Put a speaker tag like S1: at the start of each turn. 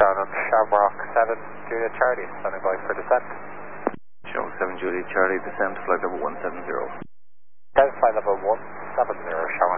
S1: down on Shamrock 7 Juliet Charlie, standing by for descent.
S2: Shamrock 7 Juliet Charlie, descent, flight level 170.
S1: Flight level 170, Shamrock